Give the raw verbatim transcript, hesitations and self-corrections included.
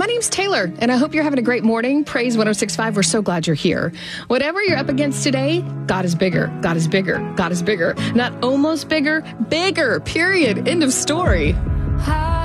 My name's Taylor, and I hope you're having a great morning. Praise one oh six point five. We're so glad you're here. Whatever you're up against today, God is bigger. God is bigger. God is bigger. Not almost bigger, bigger, period. End of story.